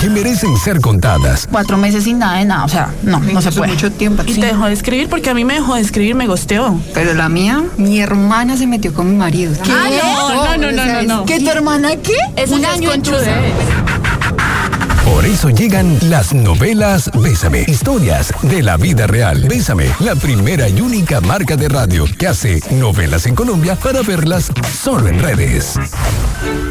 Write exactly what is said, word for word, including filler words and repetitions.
que merecen ser contadas. Cuatro meses sin nada de nada, o sea, no, no se puede. Mucho tiempo. Y Sí. te dejó de escribir porque a mí me dejó de escribir, me gosteó. Pero la mía, mi hermana se metió con mi marido. ¿Qué? Ah, no, no, no, O no, sea, no, no. ¿Qué tu hermana qué? Eso Un ya es año en tu conchudez. Por eso llegan las novelas Bésame, historias de la vida real. Bésame, la primera y única marca de radio que hace novelas en Colombia para verlas solo en redes.